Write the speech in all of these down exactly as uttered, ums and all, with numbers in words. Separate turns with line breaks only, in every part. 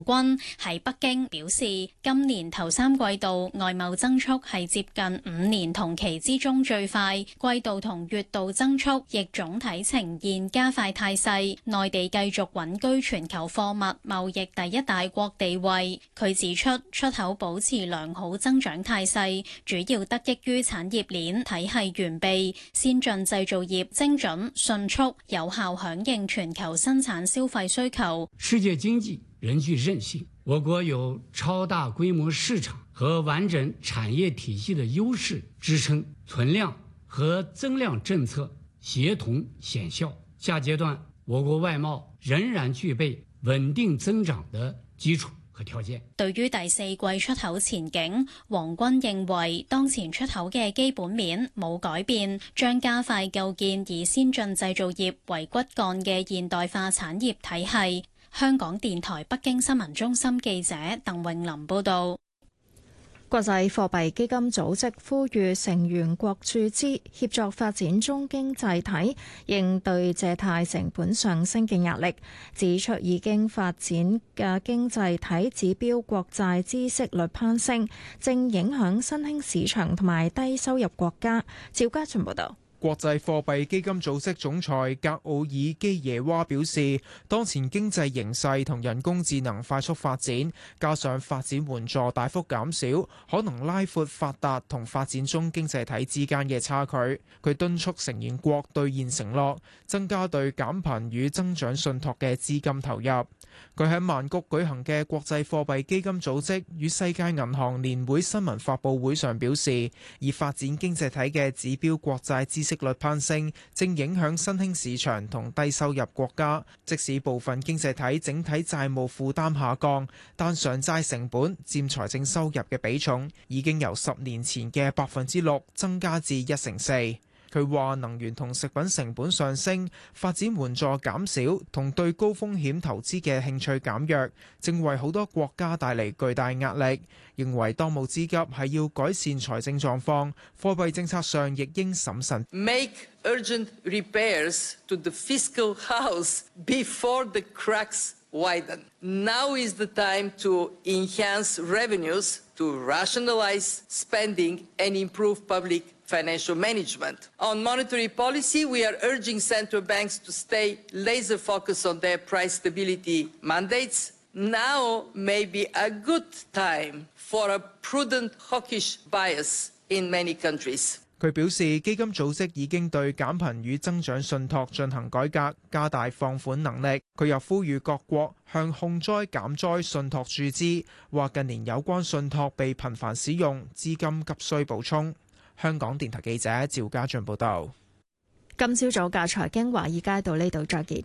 軍喺北京表示，今年頭三季度外貿增速係接近五年同期之中最快，季度同月度增速亦總體呈現加快態勢。內地繼續穩居全球貨物貿易第一大國地位。佢指出，出口保持良好增長態勢，主要得益於產業鏈體系完備、先進製造業精準、迅速、有效響應全球生產消費需求。
世界經濟仍具韌性，我國有超大規模市場和完整產業體系的優勢支撐，存量和增量政策協同顯效。下階段，我國外貿仍然具備穩定增長的基礎和條件。
對於第四季出口前景，黃軍認為當前出口嘅基本面冇改變，將加快構建以先進製造業為骨幹嘅現代化產業體系。香港電台北京新聞中心記者鄧穎琳報道。
國際貨幣基金組織呼籲成員國注資，協助發展中經濟體應對借貸成本上升嘅壓力，指出已經發展嘅經濟體指標國債孳息率攀升，正影響新興市場同埋低收入國家。趙家俊報道。
國際貨幣基金組織總裁格奧爾基耶娃表示，當前經濟形勢同人工智能快速發展，加上發展援助大幅減少，可能拉闊發達同發展中經濟體之間嘅差距。佢敦促成員國兌現承諾，增加對減貧與增長信託嘅資金投入。佢喺曼谷舉行嘅國際貨幣基金組織與世界銀行年會新聞發佈會上表示，以發展經濟體嘅指標國債孳息率攀升，正影響新興市場同低收入國家。即使部分經濟體整體債務負擔下降，但償債成本佔財政收入嘅比重已經由十年前嘅百分之六增加至一成四。佢話能源同食品成本上升、發展援助減少同對高風險投資嘅興趣減弱，正為好多國家帶嚟巨大壓力。認為當務之急係要改善財政狀況，貨幣政策上亦應審慎。
Make urgent repairs to the fiscal house before the cracks widen. Now is the time to enhance revenues, to rationalize spending and improve public financial management. On monetary policy, we are urging central banks to stay laser focused on their price stability mandates. Now may be a good time for a prudent hawkish bias in many countries.
佢表示，基金組織已經對減貧與增長信託進行改革，加大放款能力。佢又呼籲各國向控災減災信託注資，話近年有關信託被頻繁使用，資金急需補充。香港電台記者趙家俊報道。
今朝早嘅財經華爾街到呢度再見。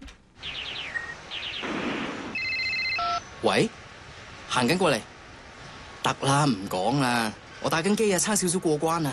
喂，行緊過嚟，得啦，唔講啦，我打緊機啊，差少少過關啊。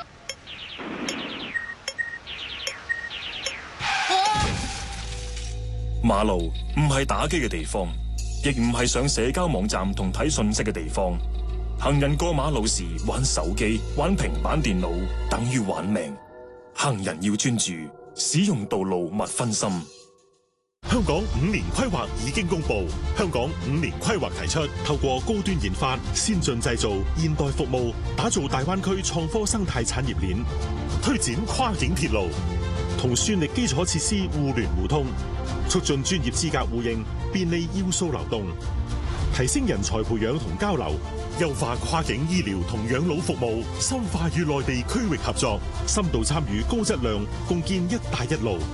馬路唔係打機嘅地方，亦唔係上社交網站同睇信息嘅地方。行人過馬路時玩手機、玩平板電腦，等於玩命。行人要專注，使用道路勿分心。
香港五年規劃已經公布，香港五年規劃提出，透過高端研發、先進製造、現代服務，打造大灣區創科生態產業鏈，推展跨境鐵路，同算力基礎設施互聯互通，促進專業資格互認，便利要素流動，提升人才培養同交流，優化跨境醫療同養老服務，深化與內地區域合作，深度參與高質量，共建一帶一路。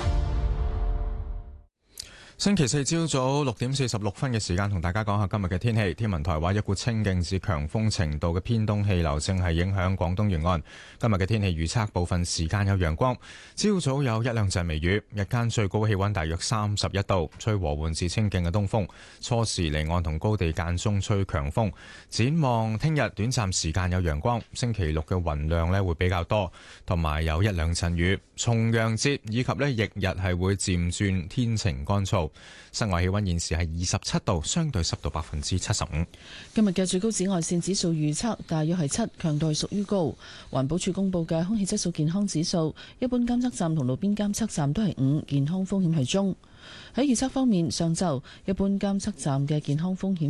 星期四朝早六點四十六分嘅時間，同大家講下今日嘅天氣。天文台話，一股清勁至強風程度嘅偏東氣流正係影響廣東沿岸。今日嘅天氣預測，部分時間有陽光，朝早有一兩陣微雨，日間最高氣溫大約三十一度，吹和緩至清勁嘅東風，初時離岸同高地間中吹強風。展望聽日短暫時間有陽光，星期六嘅雲量咧會比較多，同埋有一兩陣雨。重陽節以及咧翌日係會漸轉天晴乾燥。室外氣溫現時係二十七度，相對濕度百分之七十五。
今日嘅最高紫外線指數預測大約係七，強度係屬於高。環保署公布嘅空氣質素健康指數，一般監測站同路邊監測站都係五，健康風險係中。 喺預測方面，上晝一般監測站嘅健康風險